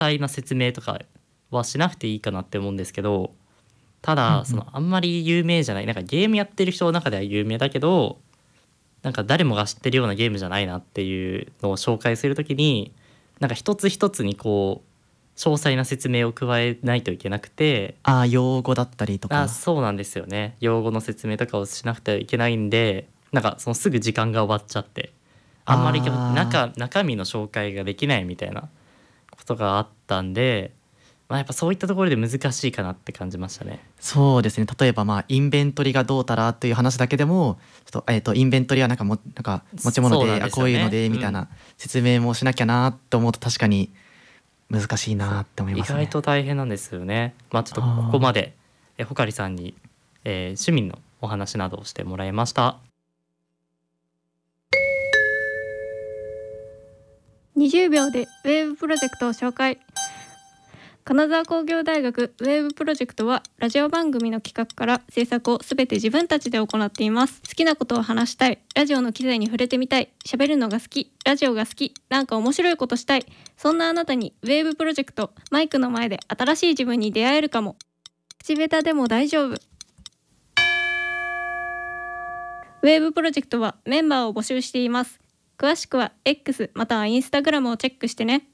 細な説明とかはしなくていいかなって思うんですけど、ただそのあんまり有名じゃない、なんかゲームやってる人の中では有名だけど、なんか誰もが知ってるようなゲームじゃないなっていうのを紹介するときに、なんか一つ一つにこう詳細な説明を加えないといけなくて、 用語だったりとか。 そうなんですよね。用語の説明とかをしなくてはいけないんで、なんかそのすぐ時間が終わっちゃって、あんまり中身の紹介ができないみたいなことがあったんで、やっぱそういったところで難しいかなって感じましたね。 そうですね。例えばインベントリがどうたらという話だけでもちょっと、インベントリはなんか持ち物で、 そうなんですよね。 こういうのでみたいな説明もしなきゃなと思うと確かに難しいなって思いますね。 意外と大変なんですよね。ちょっとここまでほかりさんに、趣味のお話などをしてもらいました。 20秒でウェーブプロジェクトを紹介。金沢工業大学ウェーブプロジェクトはラジオ番組の企画から制作をすべて自分たちで行っています。好きなことを話したい、ラジオの機材に触れてみたい、喋るのが好き、ラジオが好き、なんか面白いことしたい、そんなあなたにウェーブプロジェクト、マイクの前で新しい自分に出会えるかも。口下手でも大丈夫。ウェーブプロジェクトはメンバーを募集しています。詳しくは X または Instagram をチェックしてね。